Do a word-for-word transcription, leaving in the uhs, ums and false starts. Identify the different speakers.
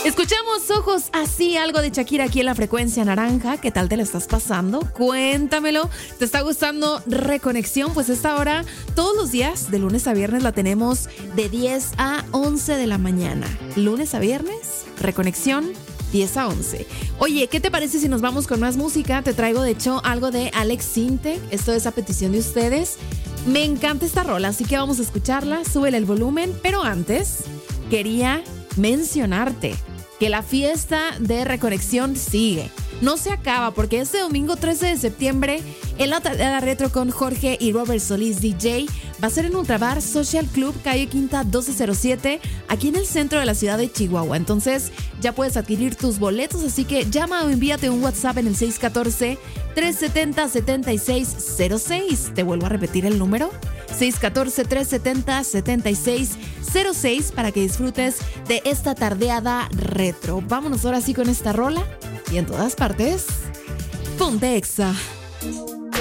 Speaker 1: Escuchamos Ojos Así, algo de Shakira aquí en la frecuencia naranja. ¿Qué tal te lo estás pasando? Cuéntamelo. ¿Te está gustando Reconexión? Pues esta hora, todos los días, de lunes a viernes, la tenemos de diez a once de la mañana. Lunes a viernes, Reconexión, diez a once. Oye, ¿qué te parece si nos vamos con más música? Te traigo, de hecho, algo de Alex Sintek. Esto es a petición de ustedes. Me encanta esta rola, así que vamos a escucharla. Súbele el volumen. Pero antes, quería mencionarte que la fiesta de Reconexión sigue. No se acaba, porque este domingo trece de septiembre, en la tardeada retro con Jorge y Robert Solís D J, va a ser en Ultrabar Social Club, calle Quinta doce cero siete, aquí en el centro de la ciudad de Chihuahua. Entonces ya puedes adquirir tus boletos, así que llama o envíate un WhatsApp en el seis uno cuatro, tres siete cero, siete seis cero seis. Te vuelvo a repetir el número, seis uno cuatro, tres siete cero, siete seis cero seis, para que disfrutes de esta tardeada retro. Vámonos ahora sí con esta rola, y en todas partes, ponte Exa.